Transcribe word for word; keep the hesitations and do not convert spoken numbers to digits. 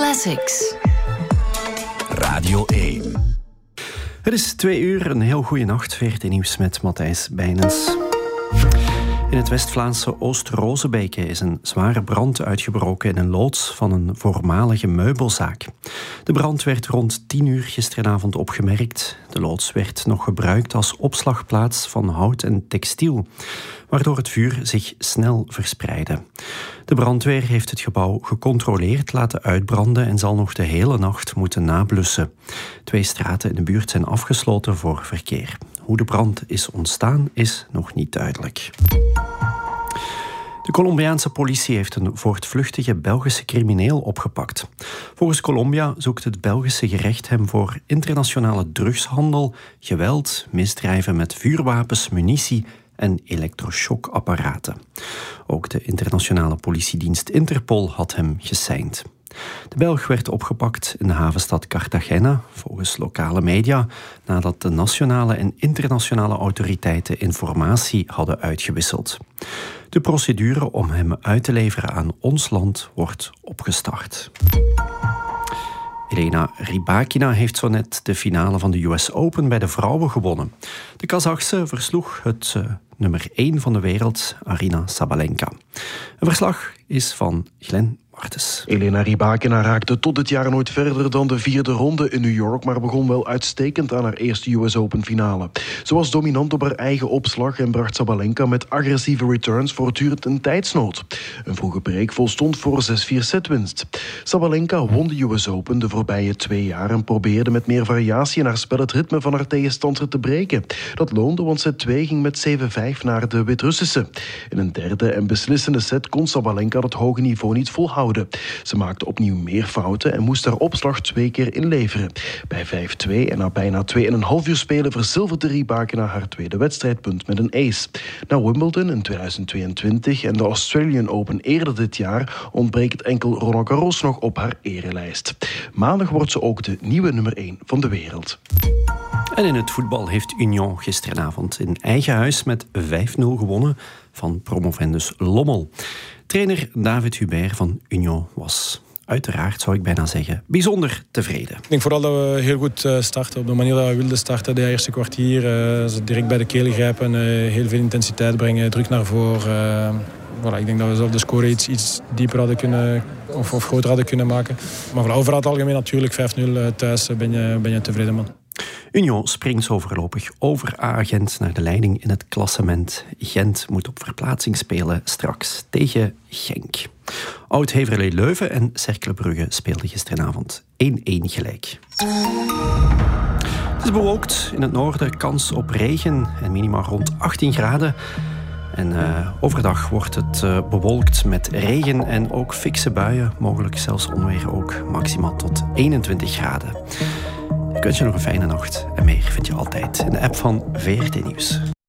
Classics. Radio één. Het is twee uur, een heel goede nacht. V R T Nieuws met Matthijs Bijnens. In het West-Vlaamse Oost-Rozebeke is een zware brand uitgebroken in een loods van een voormalige meubelzaak. De brand werd rond tien uur gisteravond opgemerkt. De loods werd nog gebruikt als opslagplaats van hout en textiel, waardoor het vuur zich snel verspreidde. De brandweer heeft het gebouw gecontroleerd laten uitbranden en zal nog de hele nacht moeten nablussen. Twee straten in de buurt zijn afgesloten voor verkeer. Hoe de brand is ontstaan is nog niet duidelijk. De Colombiaanse politie heeft een voortvluchtige Belgische crimineel opgepakt. Volgens Colombia zoekt het Belgische gerecht hem voor internationale drugshandel, geweld, misdrijven met vuurwapens, munitie en elektroshockapparaten. Ook de internationale politiedienst Interpol had hem geseind. De Belg werd opgepakt in de havenstad Cartagena, volgens lokale media, nadat de nationale en internationale autoriteiten informatie hadden uitgewisseld. De procedure om hem uit te leveren aan ons land wordt opgestart. Elena Rybakina heeft zo net de finale van de U S Open bij de vrouwen gewonnen. De Kazachse versloeg het uh, nummer één van de wereld, Aryna Sabalenka. Een verslag is van Glenn Martens. Elena Rybakina raakte tot dit jaar nooit verder dan de vierde ronde in New York, maar begon wel uitstekend aan haar eerste U S Open finale. Ze was dominant op haar eigen opslag en bracht Sabalenka met agressieve returns voortdurend in tijdsnood. Een vroege break volstond voor zes vier setwinst. Sabalenka won de U S Open de voorbije twee jaar en probeerde met meer variatie in haar spel het ritme van haar tegenstander te breken. Dat loonde, want set twee ging met zeven vijf naar de Wit-Russische. In een derde en beslissende set kon Sabalenka dat hoge niveau niet volhouden. Ze maakte opnieuw meer fouten en moest haar opslag twee keer inleveren. Bij vijf twee en na bijna twee en een half uur spelen verzilverde Rybakina haar tweede wedstrijdpunt met een ace. Na Wimbledon in tweeduizend tweeëntwintig en de Australian Open eerder dit jaar ontbreekt het enkel Roland Garros nog op haar erelijst. Maandag wordt ze ook de nieuwe nummer één van de wereld. En in het voetbal heeft Union gisteravond in eigen huis met vijf nul gewonnen van promovendus Lommel. Trainer David Hubert van Union was, uiteraard zou ik bijna zeggen, bijzonder tevreden. Ik denk vooral dat we heel goed starten. Op de manier dat we wilden starten, de eerste kwartier. Uh, ze direct bij de keel grijpen, uh, heel veel intensiteit brengen, druk naar voren. Uh, voilà, ik denk dat we zelf de score iets, iets dieper hadden kunnen, of, of groter hadden kunnen maken. Maar voilà, overal het algemeen natuurlijk, vijf nul thuis ben je, ben je tevreden, man. Union springt zo voorlopig over A-Gent naar de leiding in het klassement. Gent moet op verplaatsing spelen straks tegen Genk. Oud-Heverlee Leuven en Cercle Brugge speelden gisteravond één één gelijk. Het is bewolkt in het noorden, kans op regen en minima rond achttien graden. En uh, overdag wordt het uh, bewolkt met regen en ook fikse buien, mogelijk zelfs onweer ook, maximaal tot eenentwintig graden. Ik wens je nog een fijne nacht en meer vind je altijd in de app van V R T Nieuws.